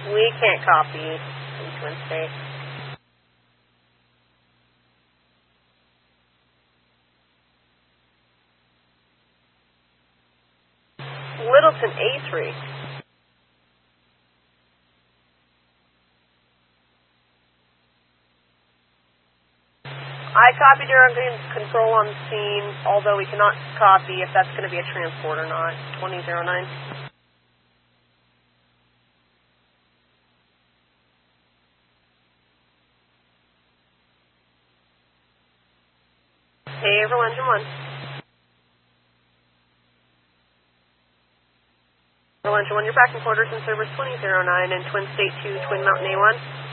We can't copy in Twin State. Littleton A3. I copied your control on scene, although we cannot copy if that's going to be a transport or not. 2009. Hey, Everland Engine 1. Everland Engine 1, you're back in quarters in service 2009 and Twin State 2, Twin Mountain A1.